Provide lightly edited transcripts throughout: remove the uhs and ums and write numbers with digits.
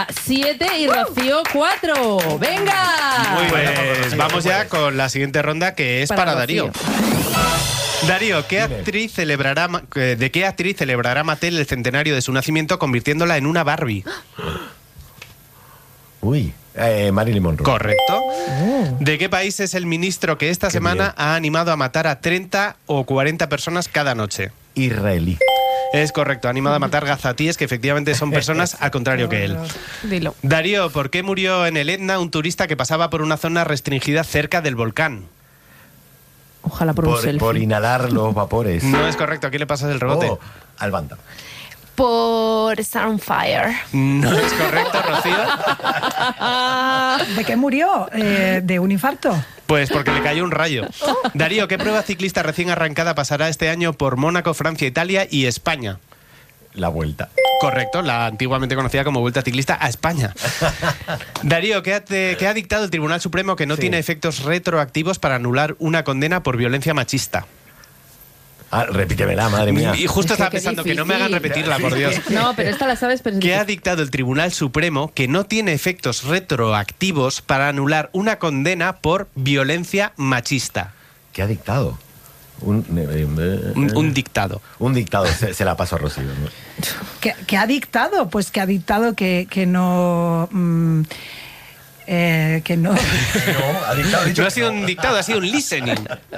7 y Rocío 4. ¡Venga! Muy bien, pues vamos ya con la siguiente ronda, que es para Darío. Darío, ¿de qué actriz celebrará Mattel el centenario de su nacimiento convirtiéndola en una Barbie? Marilyn Monroe. Correcto. ¿De qué país es el ministro que esta semana ha animado a matar a 30 o 40 personas cada noche? Israelí. Es correcto, ha animado a matar gazatíes, que efectivamente son personas al contrario que él. Dilo. Darío, ¿por qué murió en el Etna un turista que pasaba por una zona restringida cerca del volcán? Ojalá por un selfie. Por inhalar los vapores. No es correcto, ¿a quién le pasas el rebote? Al Banta. Por Sunfire. No es correcto, Rocío. ¿De qué murió? ¿De un infarto? Pues porque le cayó un rayo. Darío, ¿qué prueba ciclista recién arrancada pasará este año por Mónaco, Francia, Italia y España? La Vuelta. Correcto, la antiguamente conocida como Vuelta Ciclista a España. Darío, ¿qué ha dictado el Tribunal Supremo que no tiene efectos retroactivos para anular una condena por violencia machista? Repítemela, madre mía. Y justo estaba pensando que no me hagan repetirla, por Dios. No, pero esta la sabes. Pero ¿Qué ha dictado el Tribunal Supremo que no tiene efectos retroactivos para anular una condena por violencia machista? ¿Qué ha dictado? Un dictado. Un dictado, se la paso a Rocío, ¿no? ¿Qué ha dictado? Pues que ha dictado que no... que no... No ha sido un dictado, ha sido un listening.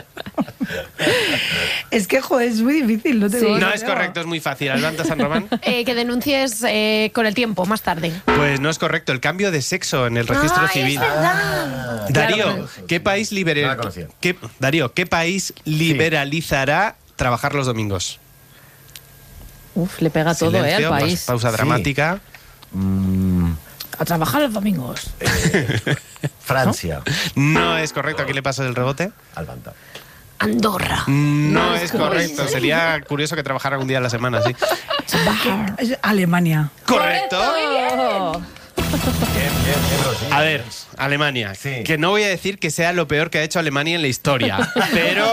Es que, joder, es muy difícil. No es correcto, es muy fácil. Adelanta, San Román. Que denuncies con el tiempo, más tarde. Pues no es correcto, el cambio de sexo en el registro civil. Es verdad. Darío, ¿qué país ¿qué país liberalizará trabajar los domingos? Uf, le pega todo, Silencio, al país. Pausa dramática. A trabajar los domingos. Francia. No es correcto, ¿a quién le pasa el rebote? Al Banta. Andorra. No es correcto, sería curioso que trabajara un día a la semana, sí. Es Alemania. ¡Correcto! Bien, A ver, Alemania. Sí. Que no voy a decir que sea lo peor que ha hecho Alemania en la historia, pero...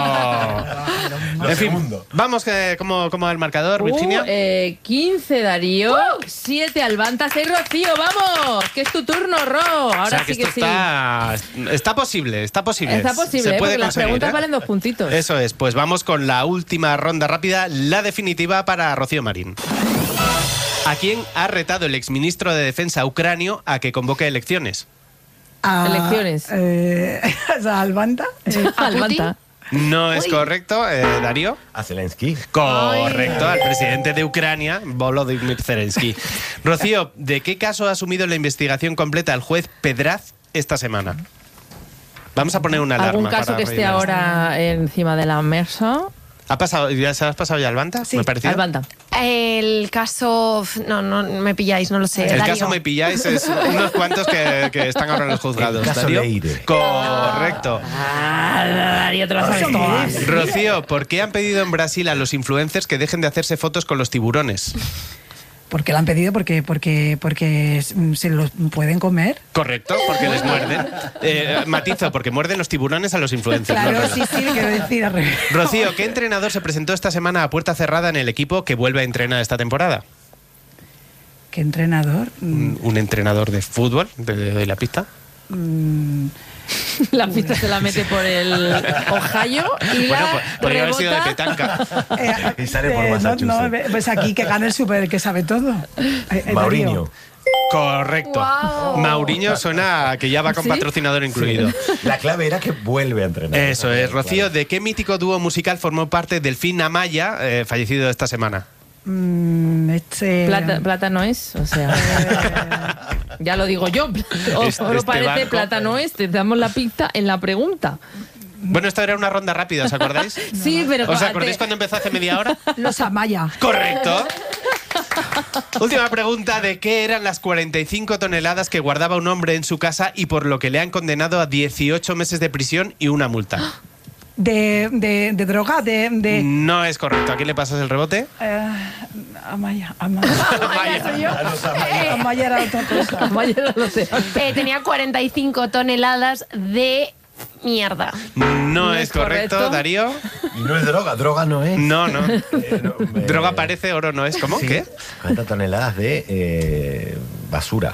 En fin, vamos, ¿cómo va el marcador, Virginia? 15 Darío, 7 Albanta, 6 Rocío, ¡vamos! Que es tu turno, Ro. Ahora O sea, que sí esto sí. está posible. Está posible, Se puede porque las conseguir, preguntas valen 2 puntitos. Eso es, pues vamos con la última ronda rápida, la definitiva para Rocío Marín. ¿A quién ha retado el exministro de Defensa ucranio a que convoque elecciones? Elecciones. ¿Al Banta? Albanta. No es correcto, Darío. A Zelensky. Correcto, al presidente de Ucrania, Volodymyr Zelensky. Rocío, ¿de qué caso ha asumido la investigación completa el juez Pedraz esta semana? Vamos a poner una alarma. ¿Algún caso para que esté rellenar ahora encima de la mesa? ¿Ha pasado? ¿Ya se has pasado ya al Banta? Sí, ¿Me pareció? Albanta. El caso... No me pilláis, no lo sé. El Darío. caso Me Pilláis es unos cuantos que están ahora en los juzgados. El caso ¿Darío? Leire. Correcto. Darío, te lo sabes todas. Rocío, ¿por qué han pedido en Brasil a los influencers que dejen de hacerse fotos con los tiburones? Porque lo han pedido porque se los pueden comer. Correcto, porque les muerden. Matizo, porque muerden los tiburones a los influencers. Claro, no, sí, quiero decir al revés. Rocío, ¿qué entrenador se presentó esta semana a puerta cerrada en el equipo que vuelve a entrenar esta temporada? ¿Qué entrenador? Un entrenador de fútbol, de la pista. La pista se la mete por el Ohio y Bueno, la podría haber sido de rebota. petanca. Y sale por Massachusetts. Pues aquí que gane el super, que sabe todo. Mauriño. Correcto. Wow. Mauriño suena a que ya va con ¿Sí? patrocinador incluido. La clave era que vuelve a entrenar. Eso es. Rocío, Claro. ¿de qué mítico dúo musical formó parte Delfín Amaya, fallecido esta semana? Plata no es, o sea... ya lo digo yo. Oro parece, barco. plata no es. Te damos la pista en la pregunta. Bueno, esto era una ronda rápida, ¿os acordáis? Sí, pero... ¿Os acordáis cuando empezó hace media hora? Los Amaya. Correcto. Última pregunta, ¿de qué eran las 45 toneladas que guardaba un hombre en su casa y por lo que le han condenado a 18 meses de prisión y una multa? De droga, de No es correcto. ¿A quién le pasas el rebote? Amaya. Amaya. Soy yo. Amaya era otra cosa. Vaya, no lo sé. Tenía 45 toneladas de mierda. No es correcto, Darío. Y no es droga no es. No. Droga parece, oro no es. ¿Cómo? Sí. ¿Qué? 40 toneladas de basura.